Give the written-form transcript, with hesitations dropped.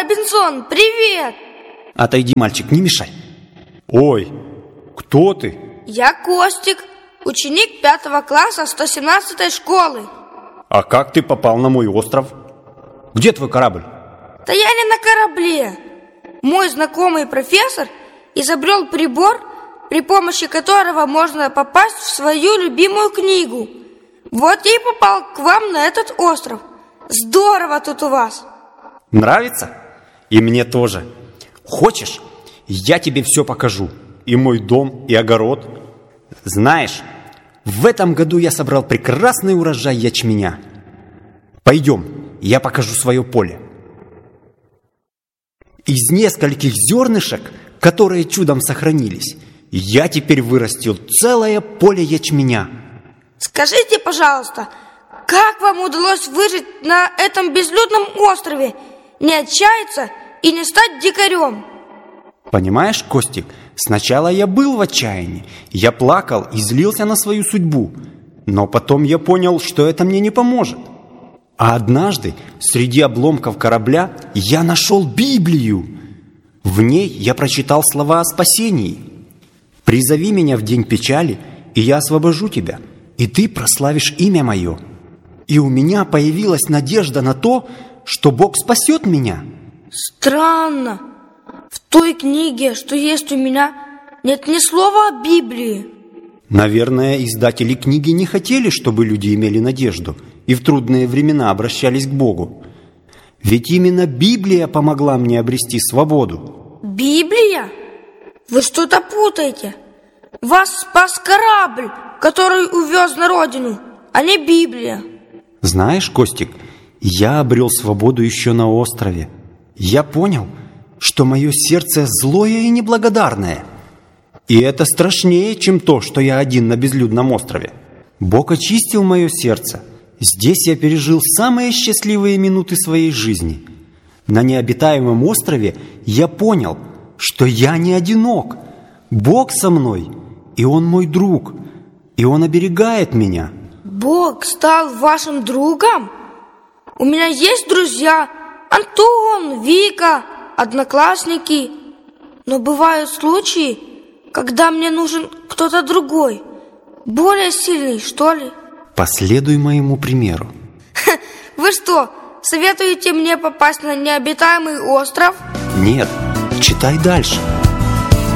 Робинзон, привет! Отойди, мальчик, не мешай. Ой, кто ты? Я Костик, ученик 5 класса 117-й школы. А как ты попал на мой остров? Где твой корабль? Да я не на корабле. Мой знакомый профессор изобрел прибор, при помощи которого можно попасть в свою любимую книгу. Вот я и попал к вам на этот остров. Здорово тут у вас. Нравится? И мне тоже. Хочешь, я тебе все покажу. И мой дом, и огород. Знаешь, в этом году я собрал прекрасный урожай ячменя. Пойдем, я покажу свое поле. Из нескольких зернышек, которые чудом сохранились, я теперь вырастил целое поле ячменя. Скажите, пожалуйста, как вам удалось выжить на этом безлюдном острове, не отчаяться и не стать дикарем? Понимаешь, Костик, сначала я был в отчаянии. Я плакал и злился на свою судьбу. Но потом я понял, что это мне не поможет. А однажды среди обломков корабля я нашел Библию. В ней я прочитал слова о спасении. «Призови меня в день печали, и я освобожу тебя, и ты прославишь имя мое». И у меня появилась надежда на то, что Бог спасет меня. Странно. В той книге, что есть у меня, нет ни слова о Библии. Наверное, издатели книги не хотели, чтобы люди имели надежду и в трудные времена обращались к Богу. Ведь именно Библия помогла мне обрести свободу. Библия? Вы что-то путаете. Вас спас корабль, который увез на родину, а не Библия. Знаешь, Костик, я обрел свободу еще на острове. Я понял, что мое сердце злое и неблагодарное. И это страшнее, чем то, что я один на безлюдном острове. Бог очистил мое сердце. Здесь я пережил самые счастливые минуты своей жизни. На необитаемом острове я понял, что я не одинок. Бог со мной, и Он мой друг, и Он оберегает меня. Бог стал вашим другом? У меня есть друзья: Антон, Вика, одноклассники. Но бывают случаи, когда мне нужен кто-то другой, более сильный, что ли? Последуй моему примеру. Вы что, советуете мне попасть на необитаемый остров? Нет, читай дальше.